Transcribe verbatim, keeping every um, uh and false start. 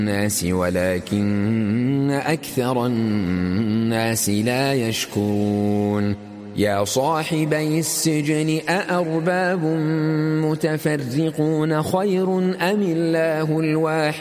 الناس ولكن أكثر الناس لا يشكرون يا صاحبي السجن أأرباب متفرقون خير أم الله الواحد